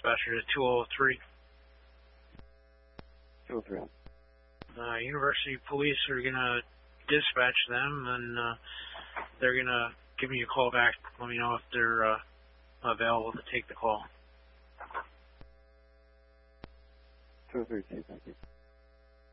dispatcher to 203. 203. University police are going to dispatch them, and they're going to give me a call back. Let me know if they're available to take the call. 203, thank you.